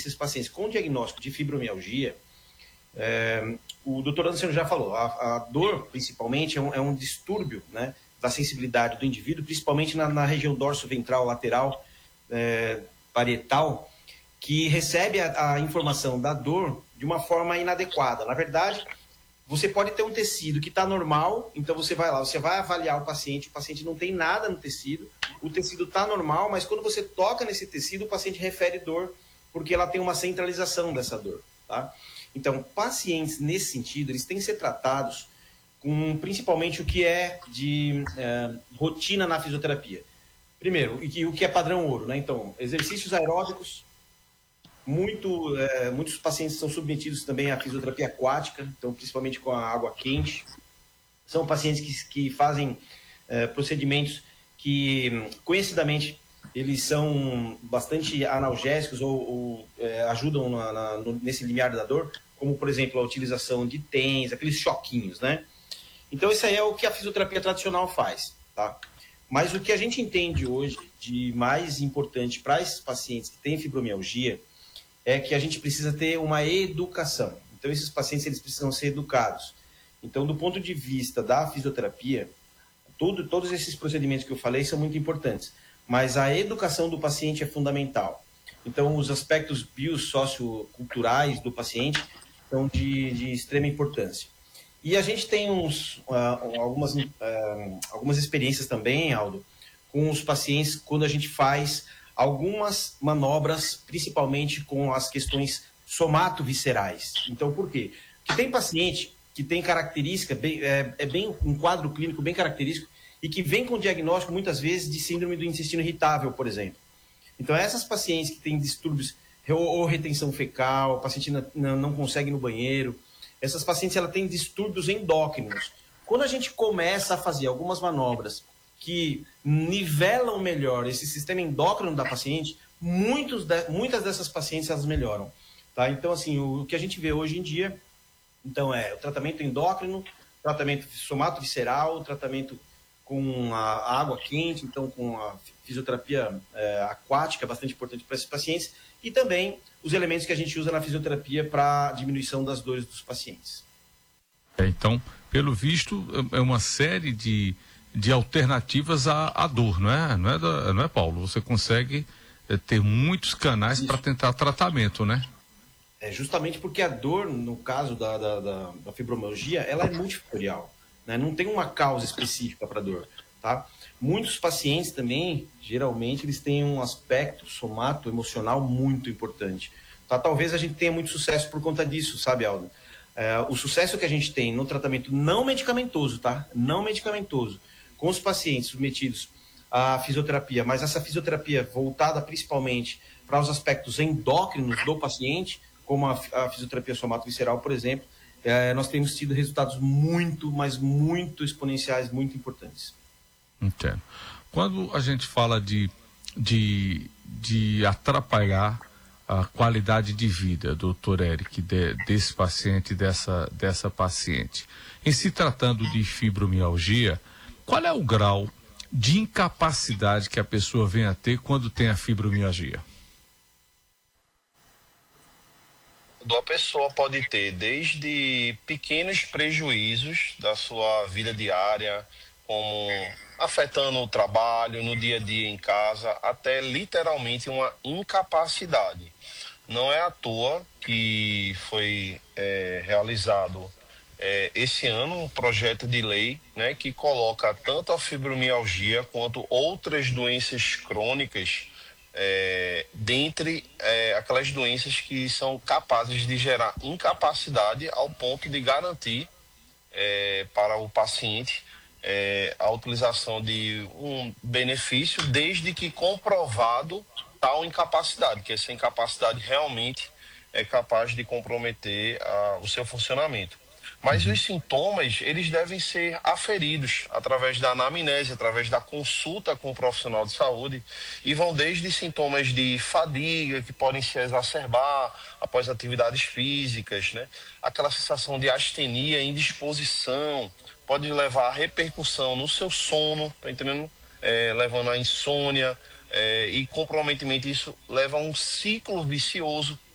esses pacientes com diagnóstico de fibromialgia, o doutor Anderson já falou, a dor, principalmente, é um distúrbio, né, da sensibilidade do indivíduo, principalmente na região dorso-ventral lateral, parietal, que recebe a informação da dor de uma forma inadequada. Na verdade, você pode ter um tecido que está normal, então você vai lá, você vai avaliar o paciente não tem nada no tecido, o tecido está normal, mas quando você toca nesse tecido, o paciente refere dor, porque ela tem uma centralização dessa dor, tá? Então, pacientes nesse sentido, eles têm que ser tratados com principalmente o que é de rotina na fisioterapia. Primeiro, o que é padrão ouro, né? Então, exercícios aeróbicos, muitos pacientes são submetidos também à fisioterapia aquática, então principalmente com a água quente. São pacientes que fazem procedimentos que, conhecidamente, eles são bastante analgésicos ou ajudam nesse limiar da dor, como, por exemplo, a utilização de TENS, aqueles choquinhos, né? Então, isso aí é o que a fisioterapia tradicional faz, tá? Mas o que a gente entende hoje de mais importante para esses pacientes que têm fibromialgia é que a gente precisa ter uma educação. Então, esses pacientes eles precisam ser educados. Então, do ponto de vista da fisioterapia, todos esses procedimentos que eu falei são muito importantes, mas a educação do paciente é fundamental. Então, os aspectos biosocioculturais do paciente são de extrema importância. E a gente tem algumas experiências também, Aldo, com os pacientes quando a gente faz algumas manobras, principalmente com as questões somatoviscerais. Então, por quê? Porque tem paciente que tem característica, bem um quadro clínico bem característico e que vem com diagnóstico, muitas vezes, de síndrome do intestino irritável, por exemplo. Então, essas pacientes que têm distúrbios ou retenção fecal, o paciente não consegue ir no banheiro, essas pacientes ela têm distúrbios endócrinos. Quando a gente começa a fazer algumas manobras que nivelam melhor esse sistema endócrino da paciente, muitas dessas pacientes elas melhoram, tá? Então, assim, o que a gente vê hoje em dia, então, é o tratamento endócrino, tratamento somatovisceral, tratamento com a água quente, então com a fisioterapia aquática, bastante importante para esses pacientes, e também os elementos que a gente usa na fisioterapia para diminuição das dores dos pacientes. Então, pelo visto, é uma série de alternativas à dor, não é, Paulo? Você consegue ter muitos canais para tentar tratamento, né? É justamente porque a dor, no caso da fibromialgia, ela é multifatorial, né? Não tem uma causa específica para a dor, tá? Muitos pacientes também, geralmente, eles têm um aspecto somato-emocional muito importante, tá? Talvez a gente tenha muito sucesso por conta disso, sabe, Aldo? O sucesso que a gente tem no tratamento não medicamentoso, tá? Não medicamentoso, com os pacientes submetidos à fisioterapia, mas essa fisioterapia voltada principalmente para os aspectos endócrinos do paciente, como a fisioterapia somatovisceral, por exemplo, nós temos tido resultados muito, mas muito exponenciais, muito importantes. Entendo. Quando a gente fala de atrapalhar a qualidade de vida, doutor Eric, desse paciente, dessa paciente, em se tratando de fibromialgia, qual é o grau de incapacidade que a pessoa vem a ter quando tem a fibromialgia? A pessoa pode ter desde pequenos prejuízos da sua vida diária, como afetando o trabalho, no dia a dia em casa, até literalmente uma incapacidade. Não é à toa que foi realizado esse ano um projeto de lei, né, que coloca tanto a fibromialgia quanto outras doenças crônicas dentre aquelas doenças que são capazes de gerar incapacidade ao ponto de garantir para o paciente a utilização de um benefício, desde que comprovado tal incapacidade, que essa incapacidade realmente é capaz de comprometer o seu funcionamento. Mas os sintomas, eles devem ser aferidos através da anamnese, através da consulta com o profissional de saúde, e vão desde sintomas de fadiga, que podem se exacerbar após atividades físicas, né? Aquela sensação de astenia, indisposição, pode levar a repercussão no seu sono, tá entendendo? Levando à insônia, e comprometimento, isso leva a um ciclo vicioso